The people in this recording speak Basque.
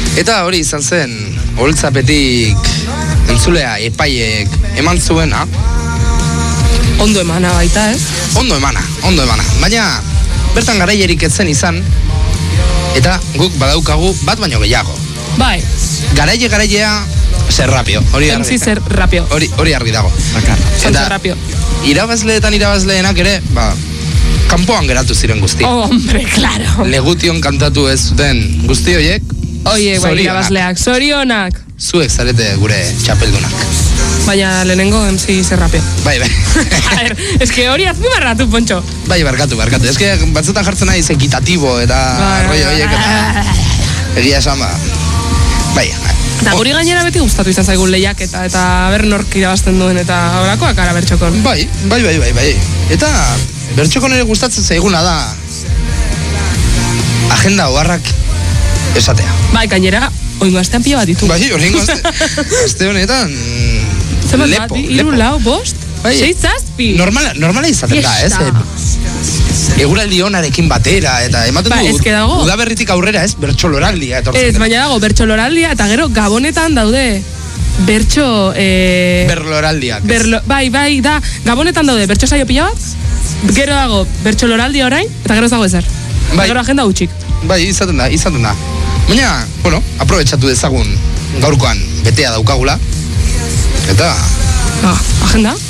Eta hori izan zen, Oholtzapetik entzulea epaiek eman zuena. Ondo emana baita, ez? Ondo emana. Baina, bertan garaierik ez zen izan, eta guk badaukagu bat baino gehiago. Bai. Garailea, Ser Rapio. MC Ser Rapio. Hori argi dago. Ser Rapio. Irabazleenak ere, kanpoan geratu ziren guzti. Oh, hombre, claro. Legution kantatu ez zuten guzti horiek. Oie, bai, irabazleak, zorionak. Zuek zarete gure txapeldunak. Baina lehenengo MC Ser Rapio. Bai. Ez que hori azpimarratu, Pontxo. Bai, barkatu. Ez que batzutan jartzen naiz ekitatibo eta rollo horiek eta egia esan Bai. Eta guri gainera beti gustatu izan zaigun lehiaketa eta ber nork irabazten duen eta horakoak ara bertxokon. Bai. Eta bertxokon ere gustatzen zaiguna da agenda oharrak esatea. Bai, gainera, oingo astean pila bat ditu. Bai, oingo aste honetan lepo. 3, 4, 5, 6, 7. Normala izaten da, ez? Eguraldi onarekin batera eta ematen du udaberritik aurrera, ez? Bertsoloraldia etortzen. Ez, baina dago bertsoloraldia eta gero Gabonetan daude berloraldiak. Bai, da. Gabonetan daude bertso saio pila bat. Gero dago bertsoloraldia orain eta gero ez dago ezer. Gero agenda gutxik. Bai, izaten da. Baina, aprobetxatu dezagun gaurkoan betea daukagula. Eta agenda?